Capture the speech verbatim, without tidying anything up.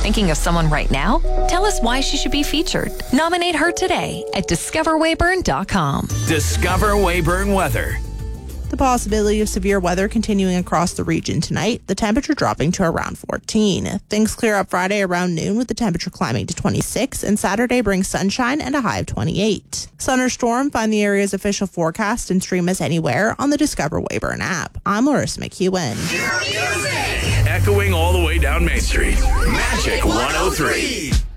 thinking of someone right now? Tell us why she should be featured. Nominate her today at discover weyburn dot com. Discover Weyburn Weather. The possibility of severe weather continuing across the region tonight, the temperature dropping to around fourteen. Things clear up Friday around noon with the temperature climbing to twenty-six, and Saturday brings sunshine and a high of twenty-eight. Sun or storm, find the area's official forecast and stream us anywhere on the Discover Weyburn app. I'm Larissa McEwen. Echoing all the way down Main Street. Magic one oh three.